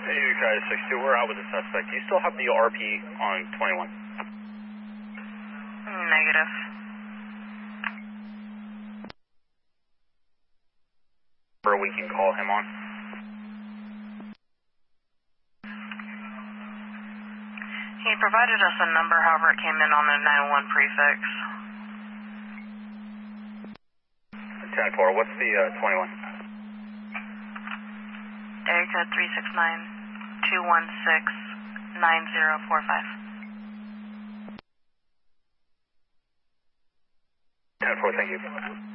Hey, guys, 62, we're out with the suspect. Do you still have the RP on 21? Negative. Or we can call him on. He provided us a number, however it came in on the 901 prefix. 10-4, what's the 21? Area code 369-216-9045. 10-4, thank you.